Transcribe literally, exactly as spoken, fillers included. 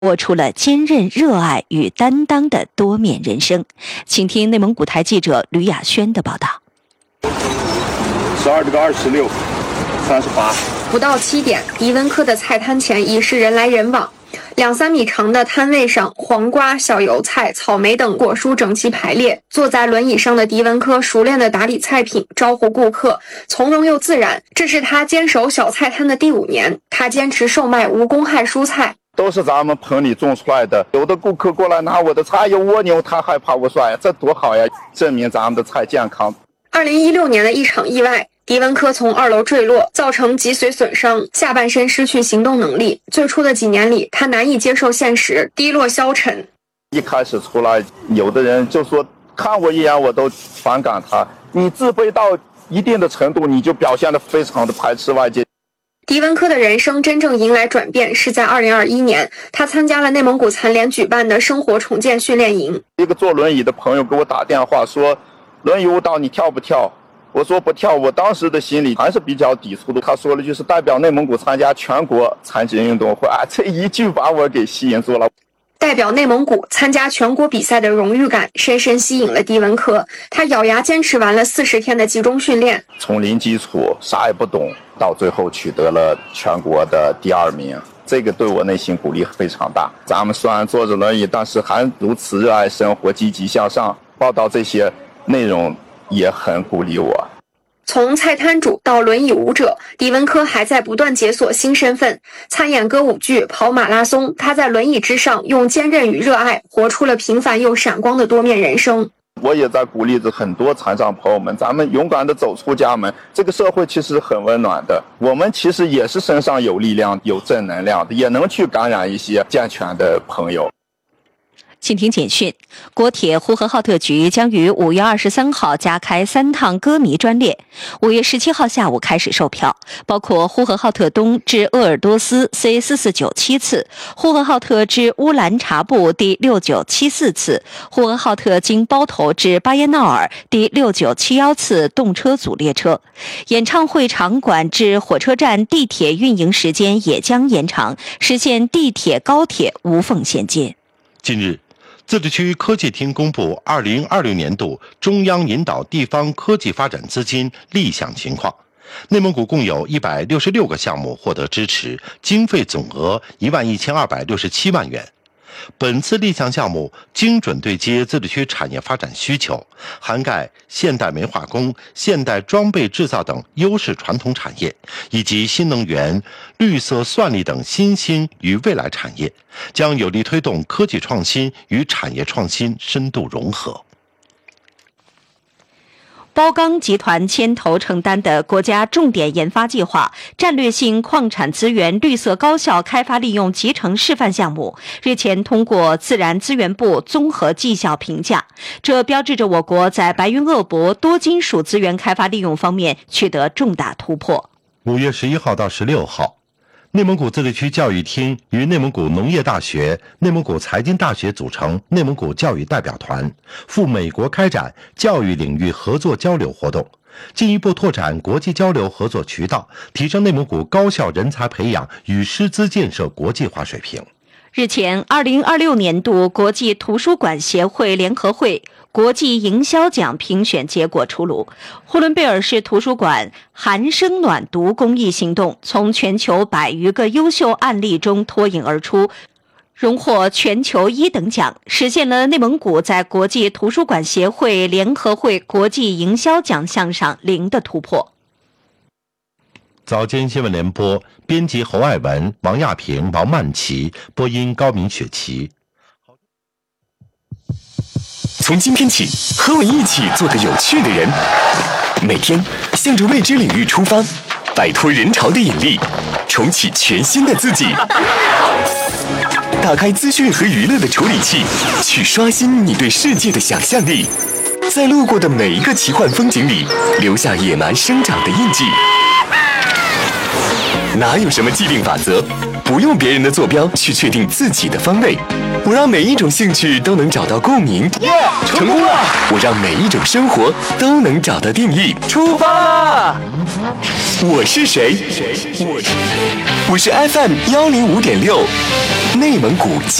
活出了坚韧、热爱与担当的多面人生。请听内蒙古台记者吕亚轩的报道。 十二这个二十六，三十八。 不到七点，狄文科的菜摊前已是人来人往。两三米长的摊位上，黄瓜、小油菜、草莓等果蔬整齐排列。坐在轮椅上的狄文科熟练地打理菜品，招呼顾客，从容又自然。这是他坚守小菜摊的第五年，他坚持售卖无公害蔬菜。 都是咱们棚里种出来的，有的顾客过来拿我的菜，有蜗牛，他害怕我说，哎，这多好呀，证明咱们的菜健康。 二零一六年的一场意外，狄文科从二楼坠落，造成脊髓损伤，下半身失去行动能力。最初的几年里，他难以接受现实，低落消沉。 一开始出来，有的人就说看我一眼我都反感他，你自卑到一定的程度，你就表现得非常的排斥外界。 狄文科的人生真正迎来转变是在二零二一年，他参加了内蒙古残联举办的生活重建训练营。 一个坐轮椅的朋友给我打电话说，轮椅舞蹈你跳不跳？我说不跳。我当时的心里还是比较抵触的。他说了就是代表内蒙古参加全国残疾人运动会，啊，这一句把我给吸引住了。 代表内蒙古参加全国比赛的荣誉感深深吸引了狄文科，他咬牙坚持完了四十天的集中训练， 从零基础啥也不懂，到最后取得了全国的第二名，这个对我内心鼓励非常大。咱们虽然坐着轮椅，但是还如此热爱生活，积极向上。报道这些内容也很鼓励我。 从菜摊主到轮椅舞者，狄文科还在不断解锁新身份，参演歌舞剧、跑马拉松。他在轮椅之上，用坚韧与热爱，活出了平凡又闪光的多面人生。 我也在鼓励着很多残障朋友们，咱们勇敢地走出家门。这个社会其实很温暖的，我们其实也是身上有力量、有正能量的，也能去感染一些健全的朋友。 请听简讯：国铁呼和浩特局将于五月二十三号加开三趟歌迷专列，五月十七号下午开始售票，包括呼和浩特东至鄂尔多斯 C 四四九七次，呼和浩特至乌兰察布第六九七四次，呼和浩特经包头至巴彦淖尔第六九七一次动车组列车。演唱会场馆至火车站地铁运营时间也将延长，实现地铁高铁无缝衔接。 近日，自治区科技厅公布二零二六年度中央引导地方科技发展资金立项情况。内蒙古共有一百六十六个项目获得支持，经费总额一万一千二百六十七万元。本次立项项目精准对接自治区产业发展需求，涵盖现代煤化工、现代装备制造等优势传统产业，以及新能源、绿色算力等新兴与未来产业，将有力推动科技创新与产业创新深度融合。 包钢集团牵头承担的国家重点研发计划战略性矿产资源绿色高效开发利用集成示范项目日前通过自然资源部综合绩效评价，这标志着我国在白云鄂博多金属资源开发利用方面取得重大突破。 五月十一号到十六号，内蒙古自治区教育厅与内蒙古农业大学、内蒙古财经大学组成内蒙古教育代表团，赴美国开展教育领域合作交流活动，进一步拓展国际交流合作渠道，提升内蒙古高校人才培养与师资建设国际化水平。 日前，二零二六年度国际图书馆协会联合会国际营销奖评选结果出炉，呼伦贝尔市图书馆寒声暖读公益行动从全球百余个优秀案例中脱颖而出，荣获全球一等奖，实现了内蒙古在国际图书馆协会联合会国际营销奖项上零的突破。 早间新闻联播，编辑侯爱文、王亚平、王曼琪，播音高明雪琪。 从今天起，和我一起做个有趣的人，每天向着未知领域出发，摆脱人潮的引力，重启全新的自己。打开资讯和娱乐的处理器，去刷新你对世界的想象力，在路过的每一个奇幻风景里，留下野蛮生长的印记。哪有什么既定法则， 不用别人的坐标去确定自己的方位。我让每一种兴趣都能找到共鸣， yeah, 成功了！ 我让每一种生活都能找到定义。 出发啦！ 我是谁？我是 F M 幺零五点六，内蒙古。